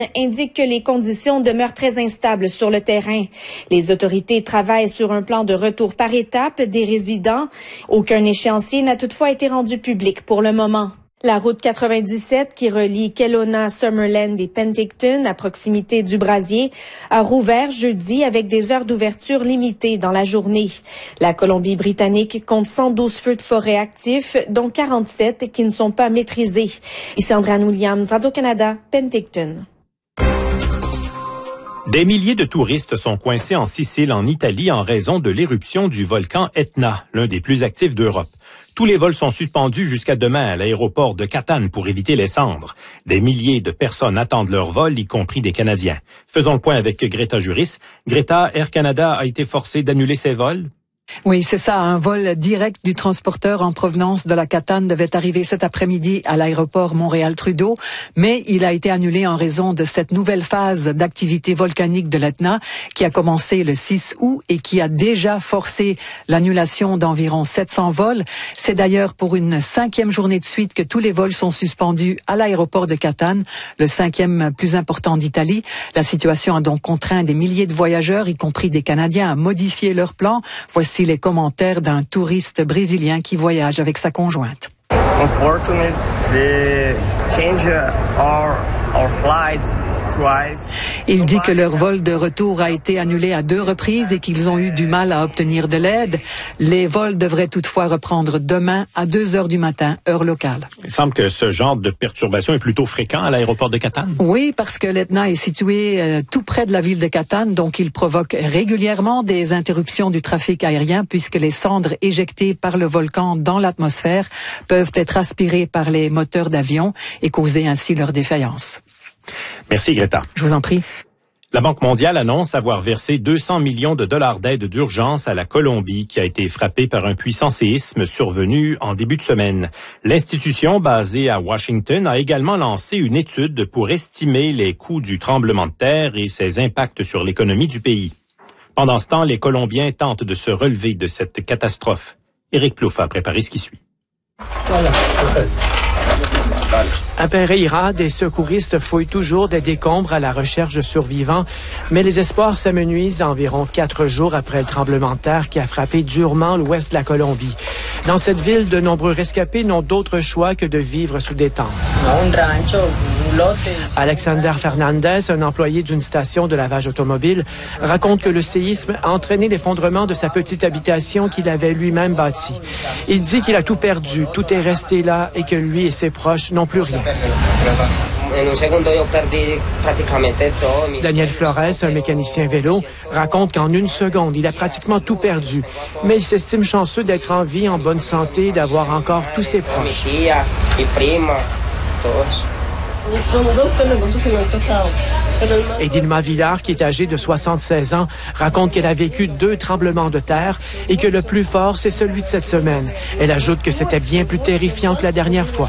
indique que les conditions demeurent très instables sur le terrain. Les autorités travaillent sur un plan de retour par étapes des résidents. Aucun échéancier n'a toutefois été rendu public pour le moment. La route 97 qui relie Kelowna, Summerland et Penticton à proximité du Brasier a rouvert jeudi avec des heures d'ouverture limitées dans la journée. La Colombie-Britannique compte 112 feux de forêt actifs, dont 47 qui ne sont pas maîtrisés. Ici Andréane Williams, Radio-Canada, Penticton. Des milliers de touristes sont coincés en Sicile, en Italie, en raison de l'éruption du volcan Etna, l'un des plus actifs d'Europe. Tous les vols sont suspendus jusqu'à demain à l'aéroport de Catane pour éviter les cendres. Des milliers de personnes attendent leur vol, y compris des Canadiens. Faisons le point avec Greta Juris. Greta, Air Canada a été forcé d'annuler ses vols? Oui, c'est ça. Un vol direct du transporteur en provenance de la Catane devait arriver cet après-midi à l'aéroport Montréal-Trudeau, mais il a été annulé en raison de cette nouvelle phase d'activité volcanique de l'Etna qui a commencé le 6 août et qui a déjà forcé l'annulation d'environ 700 vols. C'est d'ailleurs pour une 5e journée de suite que tous les vols sont suspendus à l'aéroport de Catane, le 5e plus important d'Italie. La situation a donc contraint des milliers de voyageurs, y compris des Canadiens, à modifier leurs plans. Voici les commentaires d'un touriste brésilien qui voyage avec sa conjointe. Unfortunately, they change our flights twice. Il dit que leur vol de retour a été annulé à 2 reprises et qu'ils ont eu du mal à obtenir de l'aide. Les vols devraient toutefois reprendre demain à 2 heures du matin, heure locale. Il semble que ce genre de perturbation est plutôt fréquent à l'aéroport de Catane. Oui, parce que l'Etna est situé tout près de la ville de Catane, donc il provoque régulièrement des interruptions du trafic aérien puisque les cendres éjectées par le volcan dans l'atmosphère peuvent être aspirées par les moteurs d'avion et causer ainsi leur défaillance. Merci Greta. Je vous en prie. La Banque mondiale annonce avoir versé 200 millions de dollars d'aide d'urgence à la Colombie qui a été frappée par un puissant séisme survenu en début de semaine. L'institution basée à Washington a également lancé une étude pour estimer les coûts du tremblement de terre et ses impacts sur l'économie du pays. Pendant ce temps, les Colombiens tentent de se relever de cette catastrophe. Éric Plouffe a préparé ce qui suit. À Pereira, des secouristes fouillent toujours des décombres à la recherche de survivants, mais les espoirs s'amenuisent environ 4 jours après le tremblement de terre qui a frappé durement l'ouest de la Colombie. Dans cette ville, de nombreux rescapés n'ont d'autre choix que de vivre sous des tentes. Alexander Fernandez, un employé d'une station de lavage automobile, raconte que le séisme a entraîné l'effondrement de sa petite habitation qu'il avait lui-même bâtie. Il dit qu'il a tout perdu, tout est resté là et que lui et ses proches n'ont plus rien. Daniel Flores, un mécanicien vélo, raconte qu'en 1 seconde, il a pratiquement tout perdu. Mais il s'estime chanceux d'être en vie, en bonne santé et d'avoir encore tous ses proches. Edilma Villar, qui est âgée de 76 ans, raconte qu'elle a vécu 2 tremblements de terre et que le plus fort, c'est celui de cette semaine. Elle ajoute que c'était bien plus terrifiant que la dernière fois.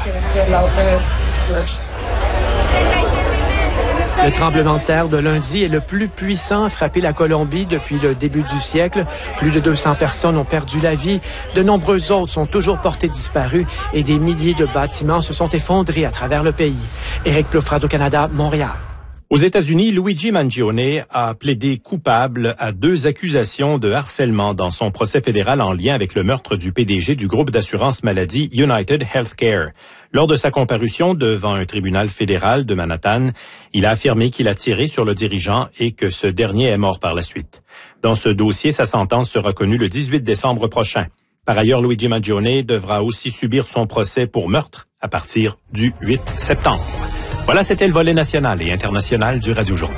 Le tremblement de terre de lundi est le plus puissant à frapper la Colombie depuis le début du siècle. Plus de 200 personnes ont perdu la vie. De nombreux autres sont toujours portés disparus et des milliers de bâtiments se sont effondrés à travers le pays. Éric Plouffe, Radio-Canada, Montréal. Aux États-Unis, Luigi Mangione a plaidé coupable à 2 accusations de harcèlement dans son procès fédéral en lien avec le meurtre du PDG du groupe d'assurance maladie United Healthcare. Lors de sa comparution devant un tribunal fédéral de Manhattan, il a affirmé qu'il a tiré sur le dirigeant et que ce dernier est mort par la suite. Dans ce dossier, sa sentence sera connue le 18 décembre prochain. Par ailleurs, Luigi Mangione devra aussi subir son procès pour meurtre à partir du 8 septembre. Voilà, c'était le volet national et international du Radio Journal.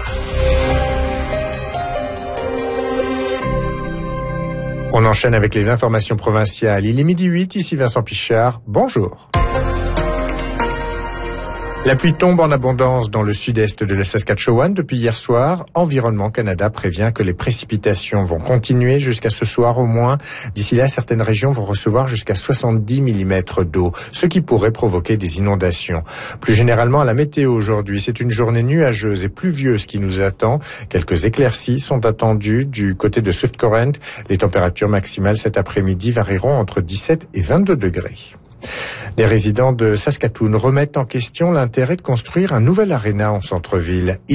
On enchaîne avec les informations provinciales. Il est 12h08, ici Vincent Pichard. Bonjour. La pluie tombe en abondance dans le sud-est de la Saskatchewan depuis hier soir. Environnement Canada prévient que les précipitations vont continuer jusqu'à ce soir au moins. D'ici là, certaines régions vont recevoir jusqu'à 70 mm d'eau, ce qui pourrait provoquer des inondations. Plus généralement, à la météo aujourd'hui, c'est une journée nuageuse et pluvieuse qui nous attend. Quelques éclaircies sont attendues du côté de Swift Current. Les températures maximales cet après-midi varieront entre 17 et 22 degrés. Les résidents de Saskatoon remettent en question l'intérêt de construire un nouvel aréna en centre-ville.